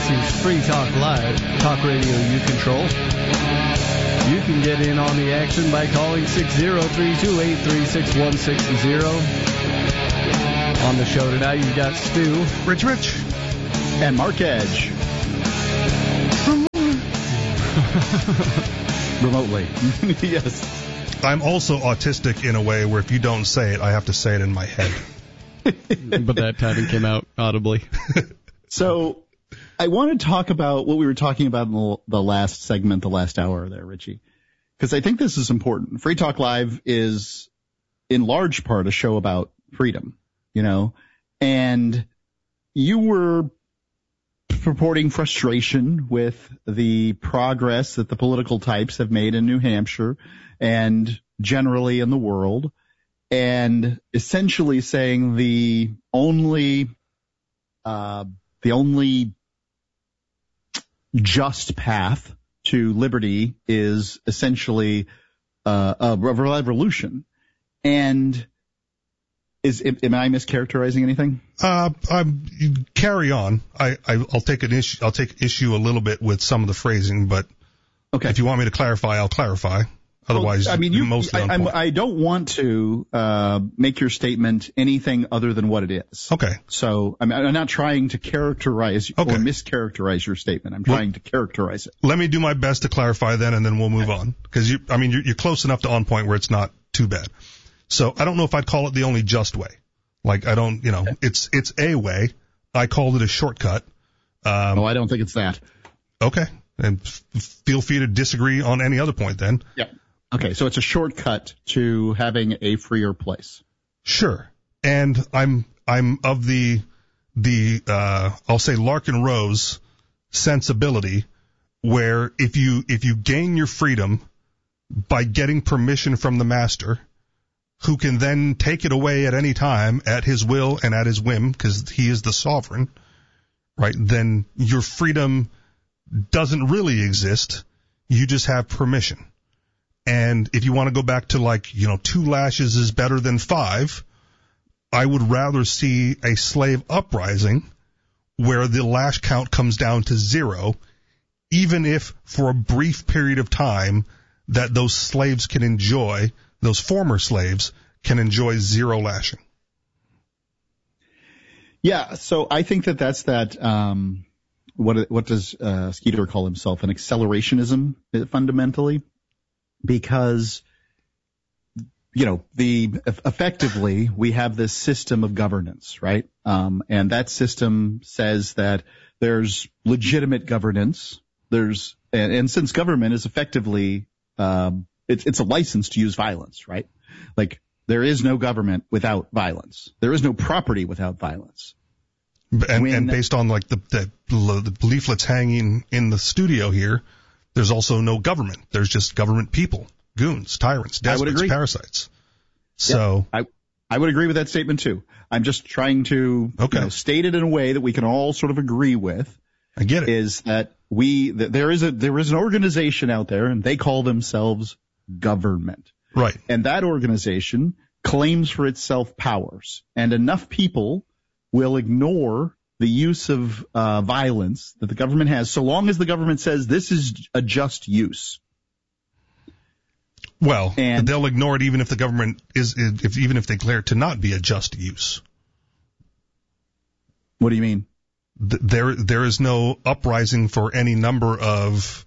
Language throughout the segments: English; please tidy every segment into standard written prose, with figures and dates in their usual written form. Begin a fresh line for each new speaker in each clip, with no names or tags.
This is Free Talk Live, talk radio you control. You can get in on the action by calling 603-283-6160. On the show tonight, you've got Stu,
Rich,
and Mark Edge. Remotely. Yes.
I'm also autistic in a way where if you don't say it, I have to say it in my head.
But that time it came out audibly.
So I want to talk about what we were talking about in the last segment, the last hour there, Richie, because I think this is important. Free Talk Live is in large part a show about freedom, and you were purporting frustration with the progress that the political types have made in New Hampshire and generally in the world, and essentially saying the only just path to liberty is essentially a revolution. And am I mischaracterizing anything?
Carry on. I'll take issue a little bit with some of the phrasing, but okay. If you want me to clarify, I'll clarify. Otherwise, mostly on point.
I don't want to make your statement anything other than what it is.
Okay.
So I'm not trying to characterize or mischaracterize your statement. I'm trying to characterize it.
Let me do my best to clarify then, and then we'll move on. Because you're close enough to on point where it's not too bad. So I don't know if I'd call it the only just way. Like I don't, it's a way. I called it a shortcut.
I don't think it's that.
Okay. And feel free to disagree on any other point then.
Yeah. Okay, so it's a shortcut to having a freer place.
Sure. And I'm of the I'll say Larkin Rose sensibility, where if you gain your freedom by getting permission from the master, who can then take it away at any time at his will and at his whim, because he is the sovereign, right? Then your freedom doesn't really exist. You just have permission. And if you want to go back to 2 lashes is better than 5, I would rather see a slave uprising where the lash count comes down to 0, even if for a brief period of time that those slaves can enjoy, those former slaves can enjoy 0 lashing.
Yeah, so I think that's that, what does Skeeter call himself? An accelerationism, fundamentally. Because, effectively we have this system of governance, right? And that system says that there's legitimate governance. And since government is effectively, it's a license to use violence, right? Like there is no government without violence. There is no property without violence.
And based on the leaflets hanging in the studio here, there's also no government. There's just government people, goons, tyrants, despots, parasites. So
I would agree with that statement too. I'm just trying to state it in a way that we can all sort of agree with.
I get it.
Is that there is an organization out there and they call themselves government.
Right.
And that organization claims for itself powers, and enough people will ignore the use of violence that the government has, so long as the government says this is a just use.
Well, and they'll ignore it even if the government even if they declare it to not be a just use.
What do you mean?
There is no uprising for any number of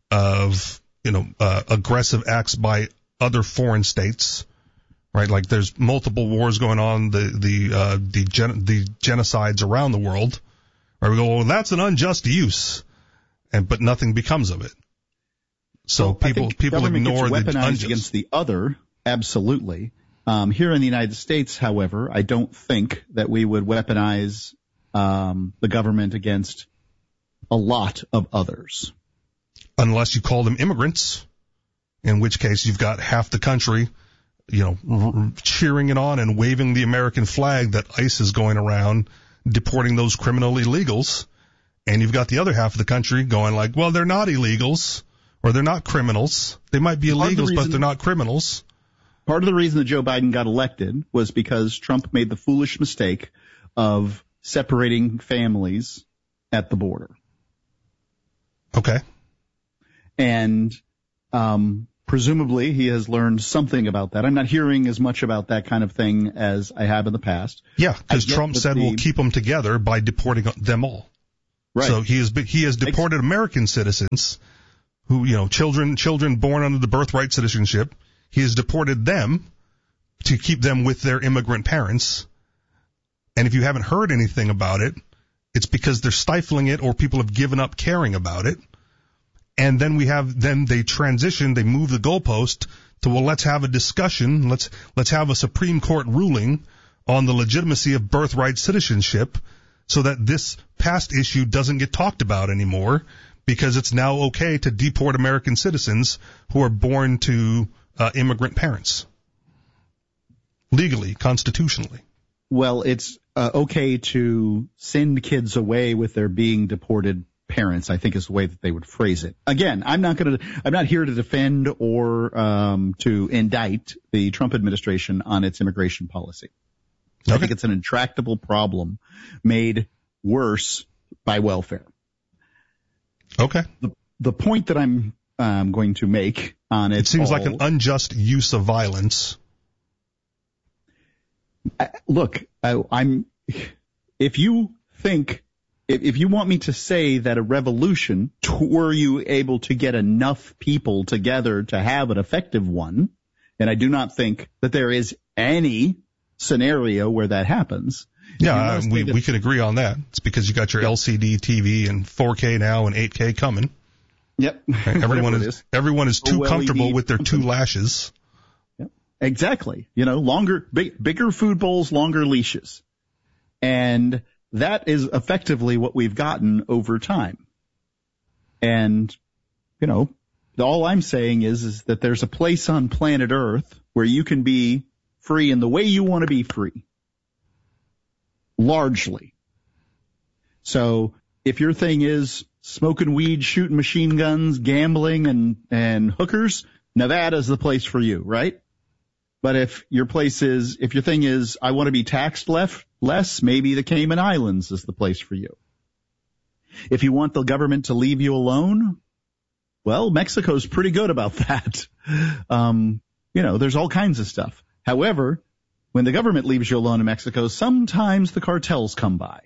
aggressive acts by other foreign states. Right, like there's multiple wars going on, the genocides around the world. Right, we go, well, that's an unjust use, but nothing becomes of it. So people ignore the unjust
against the other. Absolutely. Here in the United States, however, I don't think that we would weaponize the government against a lot of others,
unless you call them immigrants, in which case you've got half the country cheering it on and waving the American flag that ICE is going around deporting those criminal illegals. And you've got the other half of the country going well, they're not illegals or they're not criminals. They might be illegals, but they're not criminals.
Part of the reason that Joe Biden got elected was because Trump made the foolish mistake of separating families at the border.
Okay.
And presumably he has learned something about that. I'm not hearing as much about that kind of thing as I have in the past.
Yeah, because Trump said we'll keep them together by deporting them all.
Right.
So he has deported American citizens who, children born under the birthright citizenship. He has deported them to keep them with their immigrant parents. And if you haven't heard anything about it, it's because they're stifling it or people have given up caring about it. And then they transition, they move the goalpost to, well, let's have a discussion. Let's have a Supreme Court ruling on the legitimacy of birthright citizenship so that this past issue doesn't get talked about anymore because it's now okay to deport American citizens who are born to immigrant parents. Legally, constitutionally. Well,
it's okay to send kids away with their being deported parents, I think is the way that they would phrase it. Again, I'm not here to defend or to indict the Trump administration on its immigration policy. Okay. I think it's an intractable problem made worse by welfare.
Okay.
The point that I'm going to make on it
seems like an unjust use of violence.
Look, if you want me to say that a revolution, were you able to get enough people together to have an effective one, and I do not think that there is any scenario where that happens.
Yeah, we can agree on that. It's because you got your LCD TV and 4K now and 8K coming.
Yep.
Everyone is too comfortable with their two lashes.
Yep. Exactly. Bigger food bowls, longer leashes. And that is effectively what we've gotten over time. And, all I'm saying is that there's a place on planet Earth where you can be free in the way you want to be free. Largely. So if your thing is smoking weed, shooting machine guns, gambling, and hookers, Nevada's the place for you, right? But if your thing is, I want to be taxed less, maybe the Cayman Islands is the place for you. If you want the government to leave you alone, well, Mexico's pretty good about that. There's all kinds of stuff. However, when the government leaves you alone in Mexico, sometimes the cartels come by.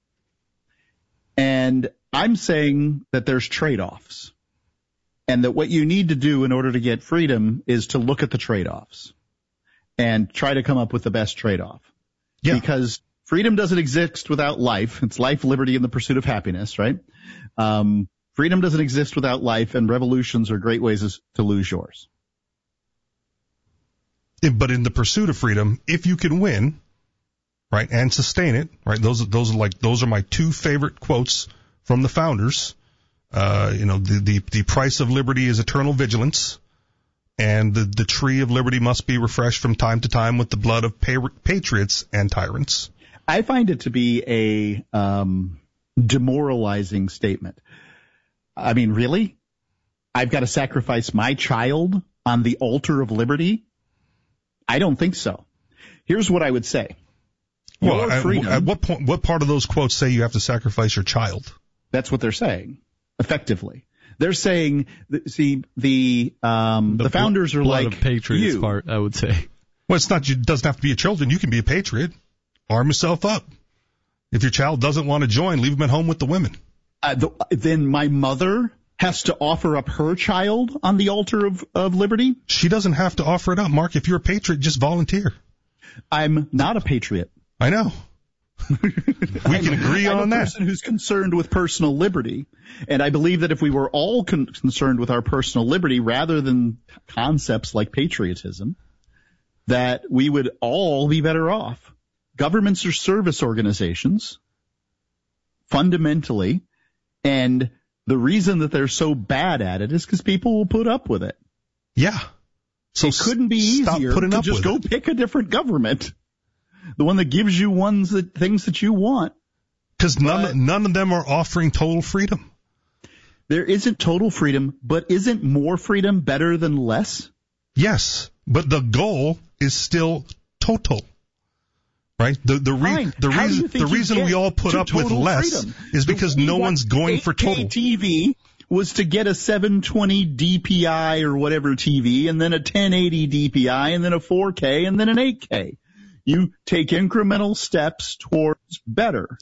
And I'm saying that there's trade-offs. And that what you need to do in order to get freedom is to look at the trade-offs and try to come up with the best trade-off. Yeah. Because freedom doesn't exist without life. It's life, liberty, and the pursuit of happiness, right? Freedom doesn't exist without life, and revolutions are great ways to lose yours.
But in the pursuit of freedom, if you can win, right, and sustain it, right, those are my two favorite quotes from the founders. The price of liberty is eternal vigilance, and the tree of liberty must be refreshed from time to time with the blood of patriots and tyrants.
I find it to be a demoralizing statement. I mean, really? I've got to sacrifice my child on the altar of liberty? I don't think so. Here's what I would say.
Well, at what point, what part of those quotes say you have to sacrifice your child?
That's what they're saying, effectively. They're saying, the founders are
blood
like
of patriots
you.
Part, I would say.
Well, it doesn't have to be a children. You can be a patriot. Arm yourself up. If your child doesn't want to join, leave them at home with the women.
Then my mother has to offer up her child on the altar of liberty?
She doesn't have to offer it up, Mark. If you're a patriot, just volunteer.
I'm not a patriot.
I know. We can agree on that.
I'm a person who's concerned with personal liberty, and I believe that if we were all concerned with our personal liberty rather than concepts like patriotism, that we would all be better off. Governments are service organizations, fundamentally, and the reason that they're so bad at it is because people will put up with it.
Yeah.
So it couldn't be easier to just go pick a different government. The one that gives you things that you want.
Because none of them are offering total freedom.
There isn't total freedom, but isn't more freedom better than less?
Yes, but the goal is still total. Right? The reason we all put up with less
freedom?
is because no one's going for total.
8K TV was to get a 720 DPI or whatever TV, and then a 1080 DPI, and then a 4K, and then an 8K. You take incremental steps towards better.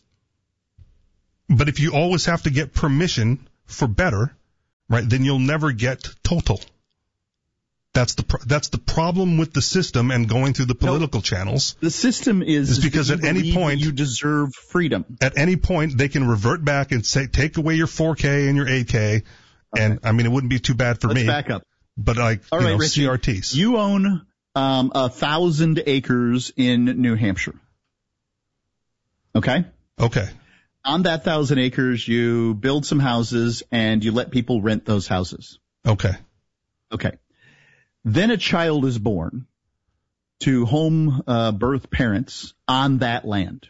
But if you always have to get permission for better, right, then you'll never get total. That's the problem with the system and going through the political channels.
The system is
because at any point
you deserve freedom.
At any point they can revert back and say, take away your 4K and your 8K. And I mean, it wouldn't be too bad for me.
Let's back up.
But like,
all right,
Richie, CRTs.
You own 1,000 acres in New Hampshire. Okay?
Okay.
On that 1,000 acres, you build some houses and you let people rent those houses.
Okay.
Okay. Then a child is born to home birth parents on that land.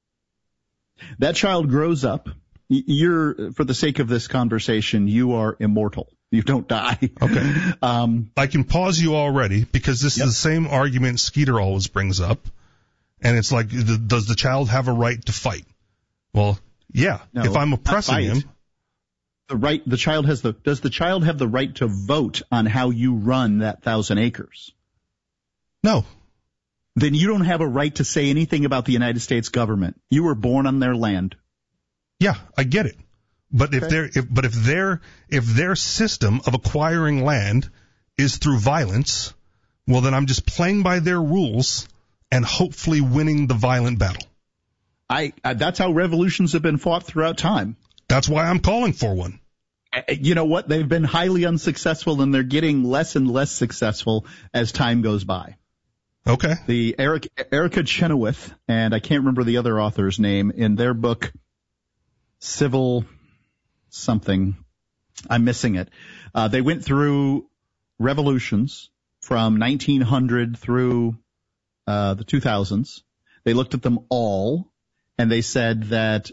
That child grows up. For the sake of this conversation, you are immortal. You don't die.
Okay. I can pause you already because this is the same argument Skeeter always brings up. And it's like, does the child have a right to fight? Well, yeah.
No,
if I'm oppressing him.
Does the child have the right to vote on how you run that 1,000 acres?
No.
Then you don't have a right to say anything about the United States government. You were born on their land.
Yeah, I get it. But
okay.
if their system of acquiring land is through violence, well then I'm just playing by their rules and hopefully winning the violent battle.
That's how revolutions have been fought throughout time.
That's why I'm calling for one.
You know what? They've been highly unsuccessful, and they're getting less and less successful as time goes by.
Okay.
The Erica Chenoweth, and I can't remember the other author's name, in their book, Civil something, I'm missing it. They went through revolutions from 1900 through the 2000s. They looked at them all, and they said that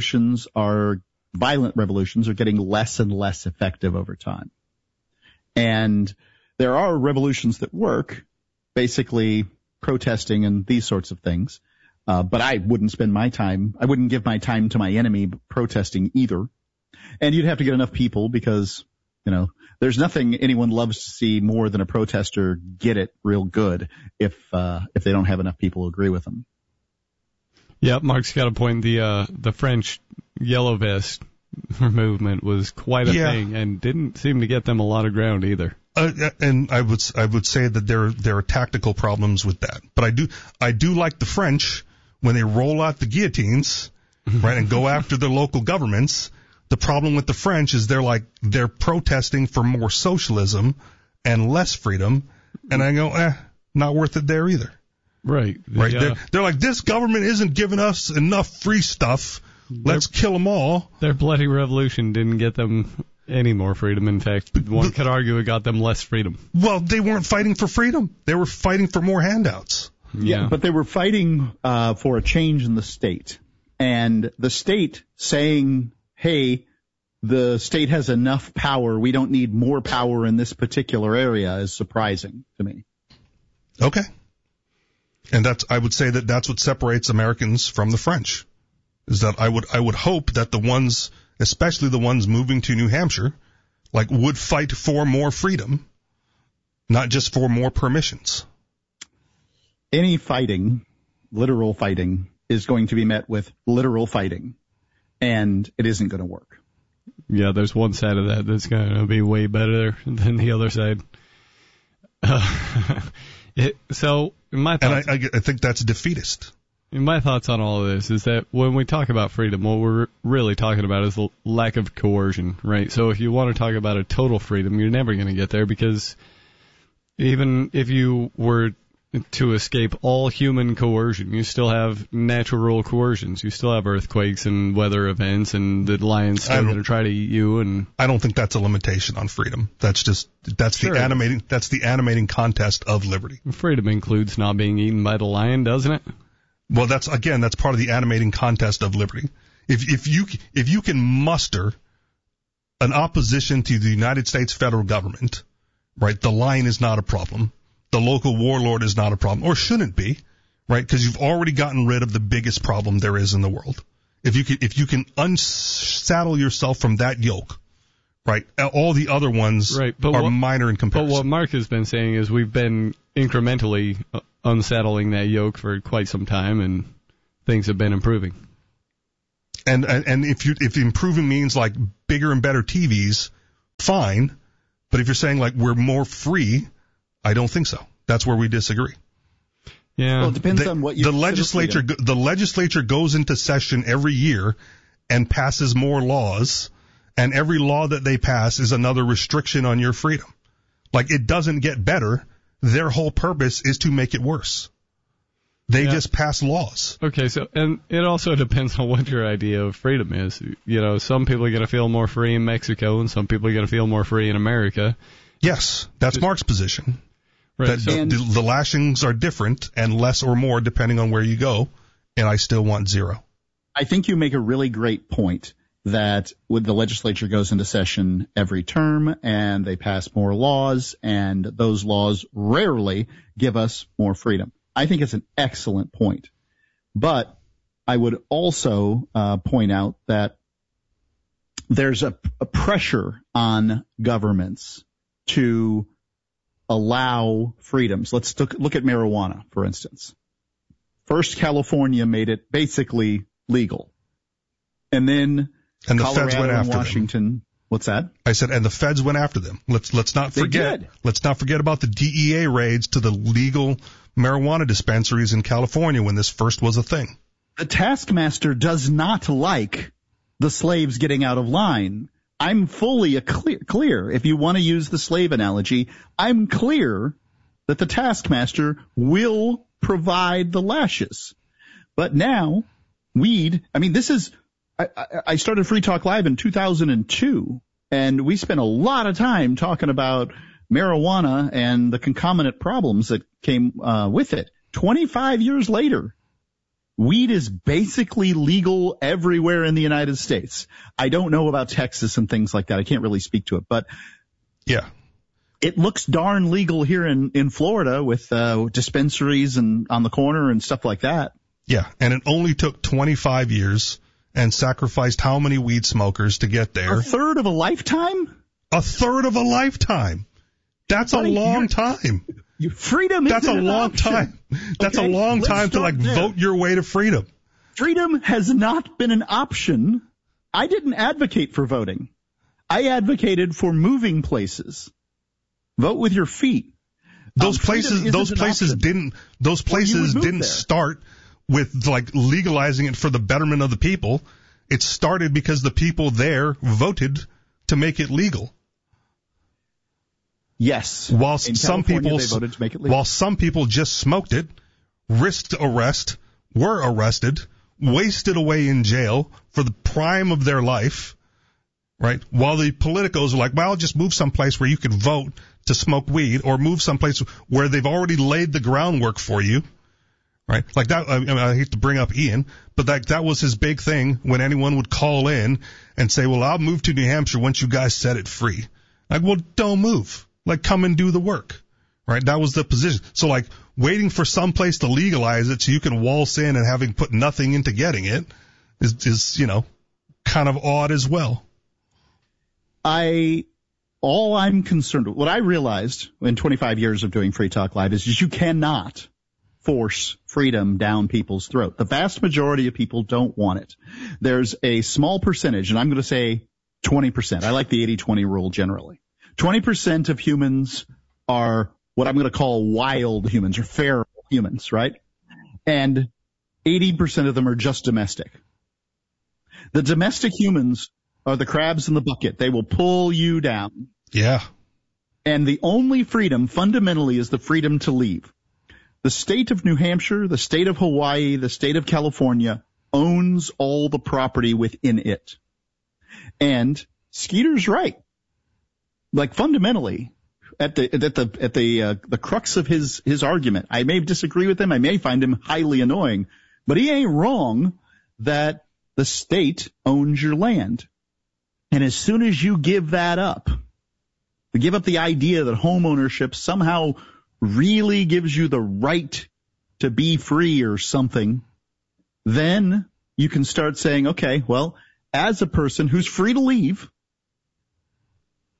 violent revolutions are getting less and less effective over time. And there are revolutions that work, basically protesting and these sorts of things. But I wouldn't give my time to my enemy protesting either. And you'd have to get enough people because, there's nothing anyone loves to see more than a protester get it real good if they don't have enough people who agree with them.
Yeah, Mark's got a point. The French Yellow Vest movement was quite a thing and didn't seem to get them a lot of ground either.
And I would say that there are tactical problems with that. But I do like the French when they roll out the guillotines, right, and go after their local governments. The problem with the French is they're protesting for more socialism and less freedom. And I go, not worth it there either.
Right.
They're like, this government isn't giving us enough free stuff. Let's kill them all.
Their bloody revolution didn't get them any more freedom. In fact, one could argue it got them less freedom.
Well, they weren't fighting for freedom. They were fighting for more handouts.
Yeah, but they were fighting for a change in the state. And the state saying, hey, the state has enough power, we don't need more power in this particular area, is surprising to me.
Okay. And I would say that's what separates Americans from the French. Is that I would hope that the ones, especially the ones moving to New Hampshire, would fight for more freedom, not just for more permissions.
Any fighting, literal fighting, is going to be met with literal fighting, and it isn't going to work.
Yeah, there's one side of that that's going to be way better than the other side. So, my thoughts,
and I think that's defeatist.
My thoughts on all of this is that when we talk about freedom, what we're really talking about is the lack of coercion, right? So if you want to talk about a total freedom, you're never going to get there because even if you were to escape all human coercion, you still have natural coercions. You still have earthquakes and weather events and the lions still going to try to eat you. And
I don't think that's a limitation on freedom. That's the animating contest of liberty.
Freedom includes not being eaten by the lion, doesn't it?
Well, that's part of the animating contest of liberty. If you can muster an opposition to the United States federal government, right, the lion is not a problem. The local warlord is not a problem, or shouldn't be, right? Because you've already gotten rid of the biggest problem there is in the world. If you can unsaddle yourself from that yoke, right? All the other ones are minor in comparison.
But what Mark has been saying is we've been incrementally unsettling that yoke for quite some time, and things have been improving.
And if improving means like bigger and better TVs, fine. But if you're saying like we're more free, I don't think so. That's where we disagree.
Yeah.
Well, it depends on what you
the legislature goes into session every year and passes more laws, and every law that they pass is another restriction on your freedom. Like, it doesn't get better. Their whole purpose is to make it worse. They just pass laws.
Okay, so, and it also depends on what your idea of freedom is. You know, some people are going to feel more free in Mexico, and some people are going to feel more free in America.
Yes, that's Mark's position.
Right.
That the lashings are different and less or more depending on where you go, and I still want 0.
I think you make a really great point that when the legislature goes into session every term and they pass more laws, and those laws rarely give us more freedom. I think it's an excellent point. But I would also point out that there's a pressure on governments to allow freedoms. Let's look at marijuana, for instance. First, California made it basically legal. And then
and the
Colorado
feds went after
and Washington.
them.
What's that?
I said, and the feds went after them. Let's not forget. Let's not forget about the DEA raids to the legal marijuana dispensaries in California when this first was a thing.
The taskmaster does not like the slaves getting out of line. I'm fully clear. If you want to use the slave analogy, I'm clear that the taskmaster will provide the lashes. But now, weed, I mean, this is, I started Free Talk Live in 2002, and we spent a lot of time talking about marijuana and the concomitant problems that came with it. 25 years later, weed is basically legal everywhere in the United States. I don't know about Texas and things like that. I can't really speak to it, but
yeah,
it looks darn legal here in Florida with dispensaries and on the corner and stuff like that.
Yeah, and it only took 25 years and sacrificed how many weed smokers to get there?
A third of a lifetime?
A third of a lifetime. That's a long time.
Freedom is
a long time. That's a long time to vote your way to freedom.
Freedom has not been an option. I didn't advocate for voting. I advocated for moving places. Vote with your feet.
Those places didn't start with like legalizing it for the betterment of the people. It started because the people there voted to make it legal.
Yes.
While some people
voted to make it legal.
While some people just smoked it, risked arrest, were arrested, wasted away in jail for the prime of their life, right? While the politicos are like, well, just move someplace where you can vote to smoke weed, or move someplace where they've already laid the groundwork for you, right? Like that, I hate to bring up Ian, but that was his big thing when anyone would call in and say, well, I'll move to New Hampshire once you guys set it free. Like, well, don't move. Like, come and do the work, right? That was the position. So, like, waiting for some place to legalize it so you can waltz in and having put nothing into getting it is kind of odd as well.
All I'm concerned with, what I realized in 25 years of doing Free Talk Live is you cannot force freedom down people's throat. The vast majority of people don't want it. There's a small percentage, and I'm going to say 20%. I like the 80-20 rule generally. 20% of humans are what I'm going to call wild humans or feral humans, right? And 80% of them are just domestic. The domestic humans are the crabs in the bucket. They will pull you down.
Yeah.
And the only freedom fundamentally is the freedom to leave. The state of New Hampshire, the state of Hawaii, the state of California owns all the property within it. And Skeeter's right. Like fundamentally, at the crux of his argument, I may disagree with him. I may find him highly annoying, but he ain't wrong that the state owns your land. And as soon as you give that up, give up the idea that home ownership somehow really gives you the right to be free or something, then you can start saying, okay, well, as a person who's free to leave,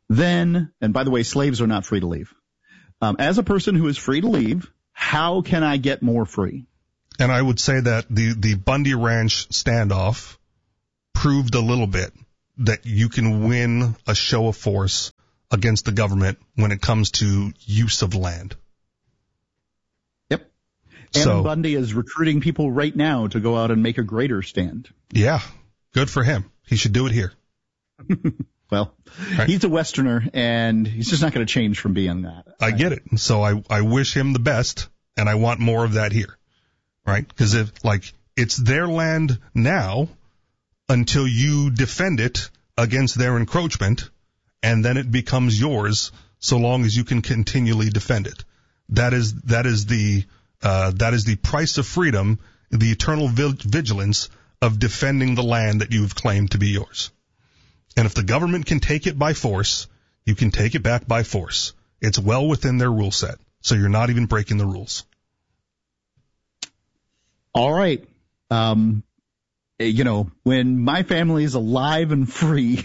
then, and by the way, slaves are not free to leave. As a person who is free to leave, how can I get more free?
And I would say that the Bundy Ranch standoff proved a little bit that you can win a show of force against the government when it comes to use of land.
Yep. And Bundy is recruiting people right now to go out and make a greater stand.
Yeah, good for him. He should do it here.
Well, right. He's a Westerner, and he's just not going to change from being that.
I get it. So I wish him the best, and I want more of that here, right? Because it's their land now until you defend it against their encroachment, and then it becomes yours so long as you can continually defend it. That is the price of freedom, the eternal vigilance of defending the land that you've claimed to be yours. And if the government can take it by force, you can take it back by force. It's well within their rule set, so you're not even breaking the rules.
All right. When my family is alive and free,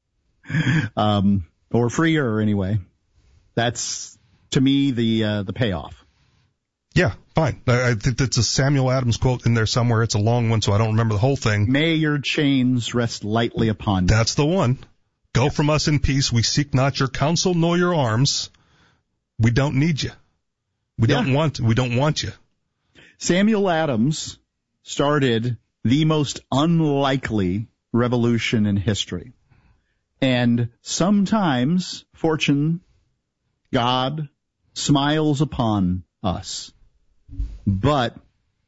or freer anyway, that's to me the payoff.
Yeah, fine. I think that's a Samuel Adams quote in there somewhere. It's a long one, so I don't remember the whole thing.
May your chains rest lightly upon you.
That's the one. Go from us in peace. We seek not your counsel nor your arms. We don't need you. We don't want you.
Samuel Adams started the most unlikely revolution in history. And sometimes fortune, God, smiles upon us.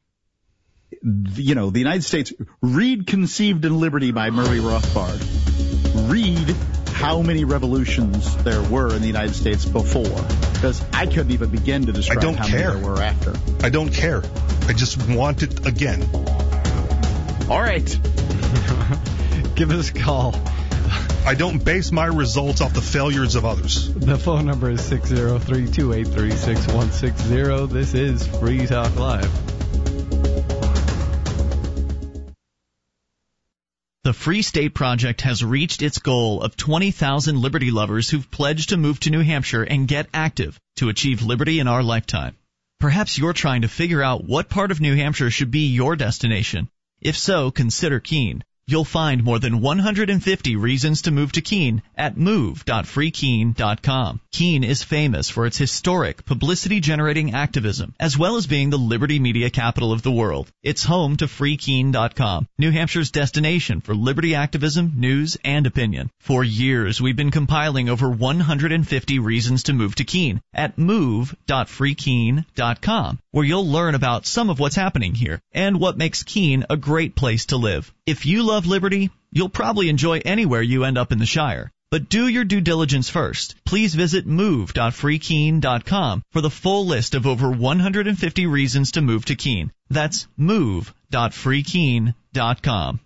But, the United States, read Conceived in Liberty by Murray Rothbard. Read how many revolutions there were in the United States before. Because I couldn't even begin to describe how many there were after.
I don't care. I just want it again.
All right.
Give us a call.
I don't base my results off the failures of others.
The phone number is 603-283-6160. This is Free Talk Live.
The Free State Project has reached its goal of 20,000 liberty lovers who've pledged to move to New Hampshire and get active to achieve liberty in our lifetime. Perhaps you're trying to figure out what part of New Hampshire should be your destination. If so, consider Keene. You'll find more than 150 reasons to move to Keene at move.freekeene.com. Keene is famous for its historic, publicity-generating activism, as well as being the liberty media capital of the world. It's home to freekeene.com, New Hampshire's destination for liberty activism, news, and opinion. For years, we've been compiling over 150 reasons to move to Keene at move.freekeene.com, where you'll learn about some of what's happening here and what makes Keene a great place to live. If you love liberty, you'll probably enjoy anywhere you end up in the Shire. But do your due diligence first. Please visit move.freekeene.com for the full list of over 150 reasons to move to Keene. That's move.freekeene.com.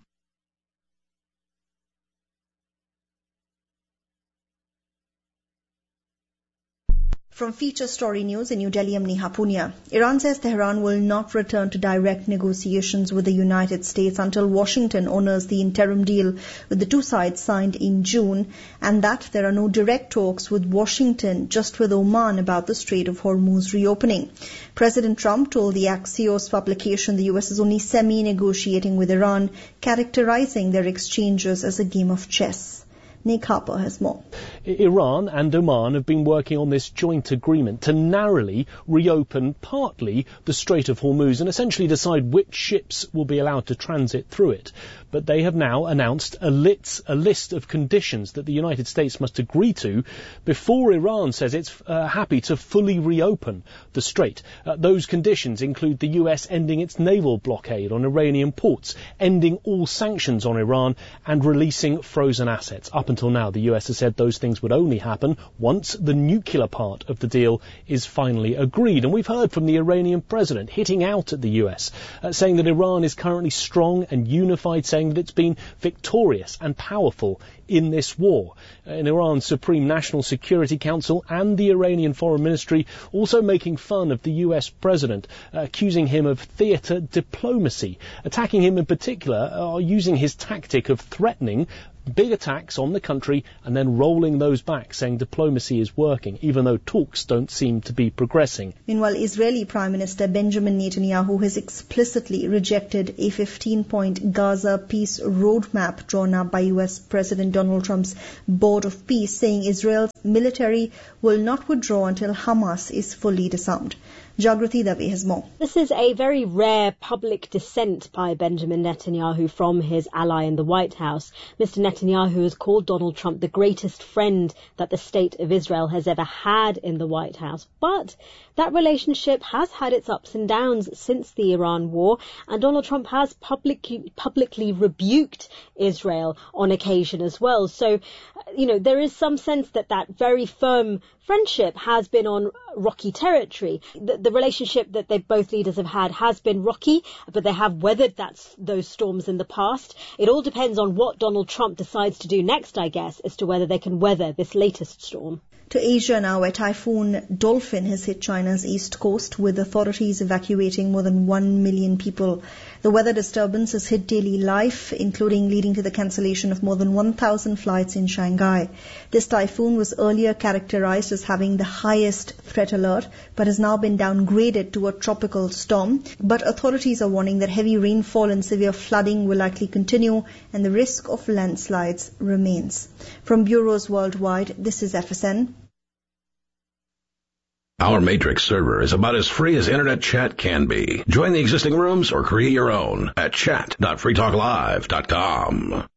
From Feature Story News in New Delhi, I'm Neha Punia. Iran says Tehran will not return to direct negotiations with the United States until Washington honors the interim deal with the two sides signed in June, and that there are no direct talks with Washington, just with Oman about the Strait of Hormuz reopening. President Trump told the Axios publication the U.S. is only semi-negotiating with Iran, characterizing their exchanges as a game of chess. Nick Harper has more.
Iran and Oman have been working on this joint agreement to narrowly reopen partly the Strait of Hormuz and essentially decide which ships will be allowed to transit through it. But they have now announced a list of conditions that the United States must agree to before Iran says it's happy to fully reopen the strait. Those conditions include the US ending its naval blockade on Iranian ports, ending all sanctions on Iran, and releasing frozen assets. Up until now, the US has said those things would only happen once the nuclear part of the deal is finally agreed. And we've heard from the Iranian president hitting out at the US, saying that Iran is currently strong and unified, saying that it's been victorious and powerful in this war. In Iran's Supreme National Security Council and the Iranian Foreign Ministry also making fun of the US president, accusing him of theatre diplomacy, attacking him in particular, using his tactic of threatening big attacks on the country and then rolling those back, saying diplomacy is working, even though talks don't seem to be progressing.
Meanwhile, Israeli Prime Minister Benjamin Netanyahu has explicitly rejected a 15-point Gaza peace roadmap drawn up by US President Donald Trump's Board of Peace, saying Israel's military will not withdraw until Hamas is fully disarmed. Jagrati Dave has more.
This is a very rare public dissent by Benjamin Netanyahu from his ally in the White House. Mr. Netanyahu has called Donald Trump the greatest friend that the state of Israel has ever had in the White House. But that relationship has had its ups and downs since the Iran war, and Donald Trump has publicly rebuked Israel on occasion as well. So, there is some sense that very firm friendship has been on rocky territory. The relationship that both leaders have had has been rocky, but they have weathered those storms in the past. It all depends on what Donald Trump decides to do next, I guess, as to whether they can weather this latest storm.
To Asia now, where Typhoon Dolphin has hit China's east coast, with authorities evacuating more than 1 million people. The weather disturbance has hit daily life, including leading to the cancellation of more than 1,000 flights in Shanghai. This typhoon was earlier characterized as having the highest threat alert, but has now been downgraded to a tropical storm. But authorities are warning that heavy rainfall and severe flooding will likely continue, and the risk of landslides remains. From bureaus worldwide, this is FSN.
Our Matrix server is about as free as internet chat can be. Join the existing rooms or create your own at chat.freetalklive.com.